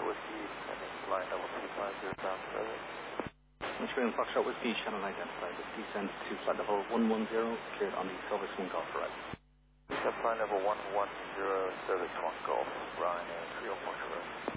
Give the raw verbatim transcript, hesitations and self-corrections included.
Whiskey, sending flight level two five zero down service. Michigan Foxtrot Whiskey, channel identified with descent to flight level one one zero, cleared on the Silver Swing Golf arrival. Descent flight level one one zero, service one Golf, Ryanair three oh four.